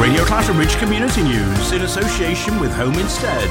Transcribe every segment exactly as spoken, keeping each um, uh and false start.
Radio Clatterbridge Community News in association with Home Instead.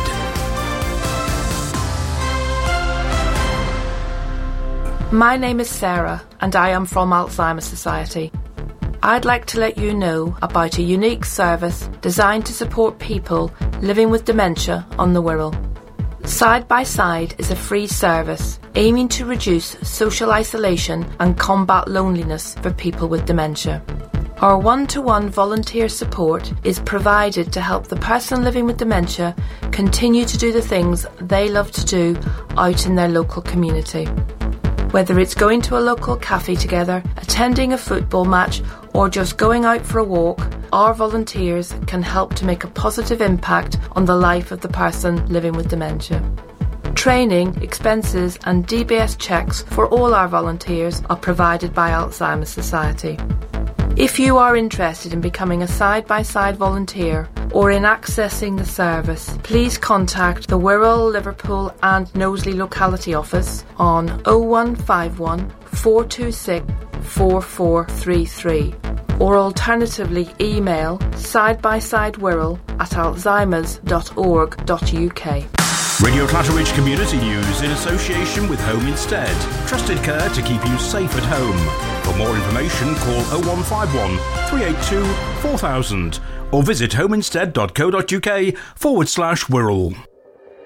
My name is Sarah and I am from Alzheimer's Society. I'd like to let you know about a unique service designed to support people living with dementia on the Wirral. Side by Side is a free service aiming to reduce social isolation and combat loneliness for people with dementia. Our one-to-one volunteer support is provided to help the person living with dementia continue to do the things they love to do out in their local community. Whether it's going to a local cafe together, attending a football match, or just going out for a walk, our volunteers can help to make a positive impact on the life of the person living with dementia. Training, expenses and D B S checks for all our volunteers are provided by Alzheimer's Society. If you are interested in becoming a side-by-side volunteer or in accessing the service, please contact the Wirral, Liverpool and Knowsley locality office on oh one five one, four two six, four four three three or alternatively email sidebysidewirral at alzheimers dot org dot U K. Radio Clatterbridge Community News in association with Home Instead. Trusted care to keep you safe at home. For more information, call oh one five one, three eight two, four thousand or visit homeinstead dot co dot uk forward slash Wirral.